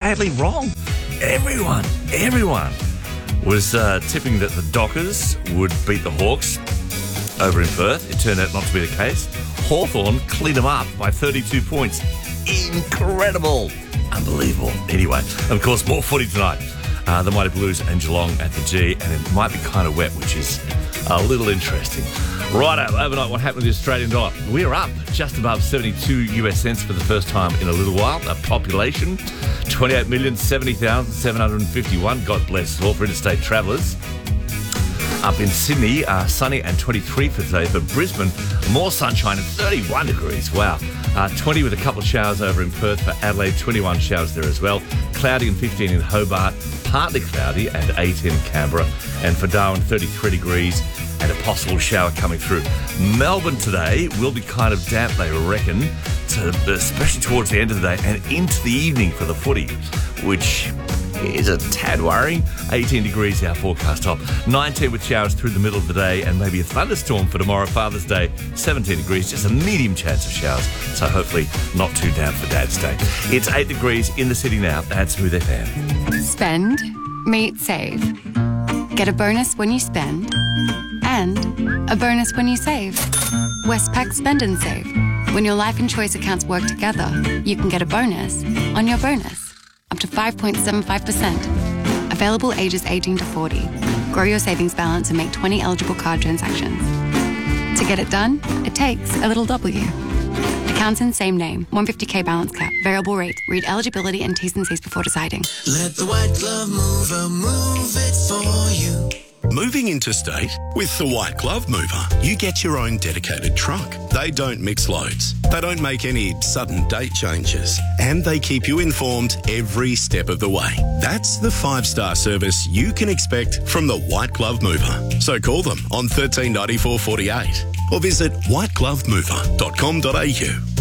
badly wrong. Everyone was tipping that the Dockers would beat the Hawks over in Perth. It turned out not to be the case. Hawthorn cleaned them up by 32 points. Incredible. Unbelievable. Anyway, and of course, more footy tonight. The Mighty Blues and Geelong at the G, and it might be kind of wet, which is a little interesting. Righto, overnight, what happened with the Australian dollar? We're up just above 72 US cents for the first time in a little while. A population, 28,070,751. God bless all for interstate travellers. Up in Sydney, sunny and 23 for today. For Brisbane, more sunshine and 31 degrees. Wow. 20 with a couple of showers over in Perth. For Adelaide, 21 showers there as well. Cloudy and 15 in Hobart. Partly cloudy and 18 in Canberra. And for Darwin, 33 degrees and a possible shower coming through. Melbourne today will be kind of damp, they reckon, especially towards the end of the day and into the evening for the footy, which is a tad worrying. 18 degrees our forecast top. 19 with showers through the middle of the day and maybe a thunderstorm for tomorrow, Father's Day. 17 degrees, just a medium chance of showers. So hopefully not too damp for Dad's Day. It's 8 degrees in the city now at Smooth FM. Spend, meet, save. Get a bonus when you spend and a bonus when you save. Westpac Spend and Save. When your life and choice accounts work together, you can get a bonus on your bonus. Up to 5.75%. Available ages 18 to 40. Grow your savings balance and make 20 eligible card transactions. To get it done, it takes a little W. Accounts in same name. 150k balance cap. Variable rate. Read eligibility and T's and C's before deciding. Let the White Glove Mover move it for you. Moving interstate? With the White Glove Mover, you get your own dedicated truck. They don't mix loads. They don't make any sudden date changes. And they keep you informed every step of the way. That's the 5-star service you can expect from the White Glove Mover. So call them on 139448 or visit whiteglovemover.com.au.